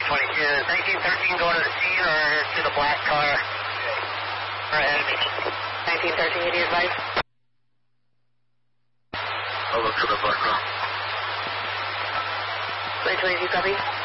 Is 1913 going to the scene or to the black car? Or ahead of me. 1913, any advice? I'll look for the black car. 2022, copy.